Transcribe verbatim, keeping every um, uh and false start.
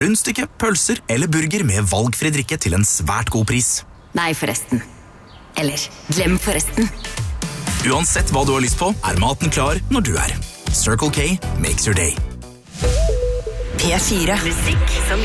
Rundstykke, pølser eller burger med valgfri drikke til en svært god pris. Nei, forresten. Eller, glem forresten. Uansett hva du har lyst på, er maten klar når du er. Circle K makes your day. P fire. Musikk som